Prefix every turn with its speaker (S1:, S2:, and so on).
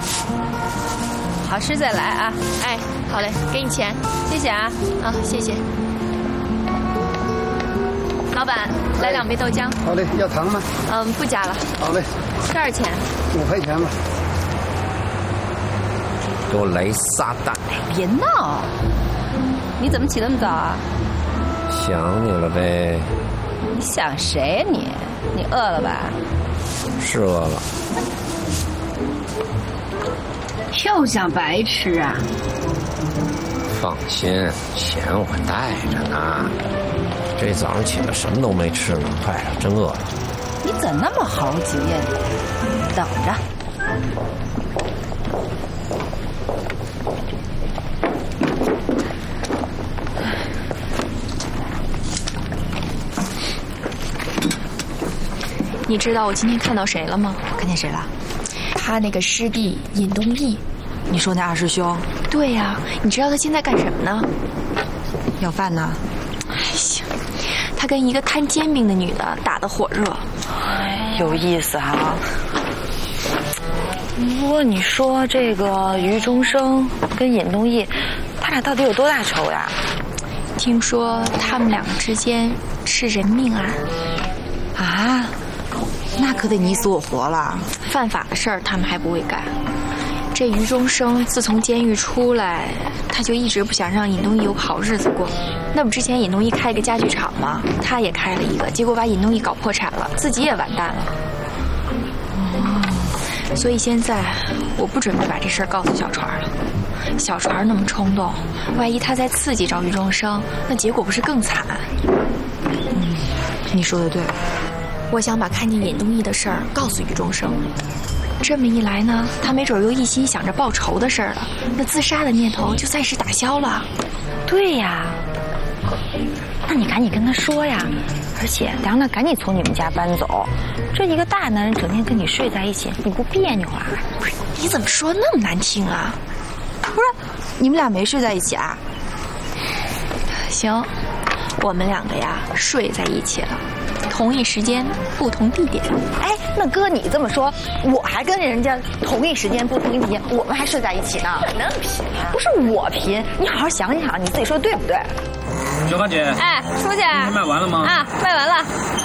S1: 好吃再来啊！哎，好嘞，给你钱，谢谢啊！啊，谢谢。老板，来2杯豆浆。
S2: 好嘞，要糖吗？
S1: 不加了。
S2: 好嘞。
S1: 多少钱
S2: ？5块钱吧。
S3: 给我来撒蛋！
S4: 别闹！你怎么起那么早啊？
S3: 想你了呗。
S4: 你想谁呀你？你饿了吧？
S3: 是饿了。
S5: 就想白吃啊？
S3: 放心，钱我带着呢。这早上起来什么都没吃呢，快了，真饿了。
S4: 你怎那么猴急呀你？等着。
S1: 你知道我今天看到谁了吗？
S4: 看见谁了？
S1: 他那个师弟尹东义。
S4: 你说那二师兄？
S1: 对呀，你知道他现在干什么呢？
S4: 要饭呢。
S1: 哎呀，他跟一个摊煎饼的女的打得火热。
S4: 有意思啊。不过你说这个于中生跟尹东义，他俩到底有多大仇呀？
S1: 听说他们两个之间是人命案。
S4: 啊？那可得你死我活了。
S1: 犯法的事儿他们还不会干。这于中生自从监狱出来，他就一直不想让尹东义有好日子过。那不之前尹东义开一个家具厂吗？他也开了一个，结果把尹东义搞破产了，自己也完蛋了。所以现在我不准备把这事儿告诉小船了。小船那么冲动，万一他再刺激着于中生，那结果不是更惨？
S4: 你说的对。
S1: 我想把看见尹东义的事儿告诉于中生。这么一来呢，他没准又一心想着报仇的事儿了，那自杀的念头就暂时打消了。
S4: 对呀，那你赶紧跟他说呀，而且得让他赶紧从你们家搬走。这一个大男人整天跟你睡在一起，你不别扭啊？
S1: 不是，你怎么说那么难听啊？
S4: 不是，你们俩没睡在一起啊？
S1: 行，我们两个呀睡在一起了，同一时间不同地点。
S4: 哎，那哥你这么说，我还跟人家同一时间不同地点，我们还睡在一起呢。
S1: 那么贫啊？
S4: 不是我贫，你好好想想，你自己说对不对？
S6: 小芳姐，
S1: 哎，出去。
S6: 卖完了吗？
S1: 啊，卖完了。